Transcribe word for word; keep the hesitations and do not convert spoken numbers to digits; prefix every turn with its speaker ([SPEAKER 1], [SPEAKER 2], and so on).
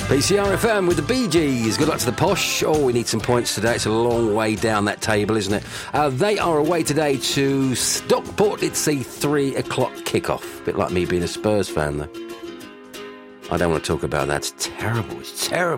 [SPEAKER 1] P C R F M with the Bee Gees. Good luck to the Posh. Oh, we need some points today. It's a long way down that table, isn't it? Uh, they are away today to Stockport. It's a three o'clock kickoff. A bit like me being a Spurs fan, though. I don't want to talk about that. It's terrible. It's terrible.